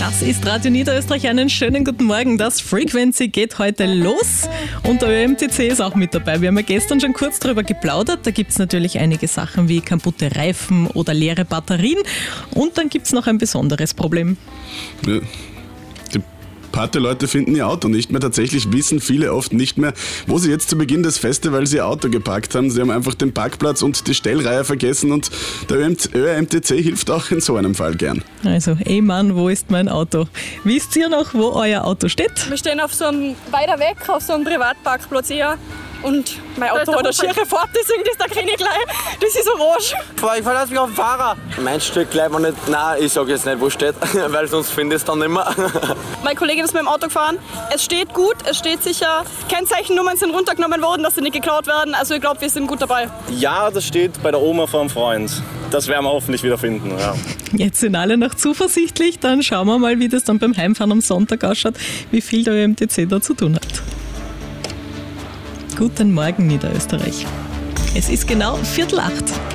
Das ist Radio Niederösterreich. Einen schönen guten Morgen. Das Frequency geht heute los und der ÖMTC ist auch mit dabei. Wir haben ja gestern schon kurz darüber geplaudert. Da gibt es natürlich einige Sachen wie kaputte Reifen oder leere Batterien. Und dann gibt es noch ein besonderes Problem. Ja. Die Partyleute finden ihr Auto nicht mehr. Tatsächlich wissen viele oft nicht mehr, wo sie jetzt zu Beginn des Festivals ihr Auto geparkt haben. Sie haben einfach den Parkplatz und die Stellreihe vergessen und der ÖMTC hilft auch in so einem Fall gern. Also, ey Mann, wo ist mein Auto? Wisst ihr noch, wo euer Auto steht? Wir stehen auf so einem, weiter weg, auf so einem Privatparkplatz eher. Und mein Auto hat eine schiere Farbe, deswegen ist der grüne gleich. Das ist orange. Ich verlasse mich auf den Fahrer. Mein Stück bleibt mir nicht. Nein, ich sage jetzt nicht, wo es steht, weil sonst finde ich es dann nicht mehr. Meine Kollegin ist mit dem Auto gefahren. Es steht gut, es steht sicher. Kennzeichennummern sind runtergenommen worden, dass sie nicht geklaut werden. Also ich glaube, wir sind gut dabei. Ja, das steht bei der Oma vom Freund. Das werden wir hoffentlich wieder finden. Ja. Jetzt sind alle noch zuversichtlich. Dann schauen wir mal, wie das dann beim Heimfahren am Sonntag ausschaut, wie viel der ÖMTC da zu tun hat. Guten Morgen, Niederösterreich. Es ist genau 7:45.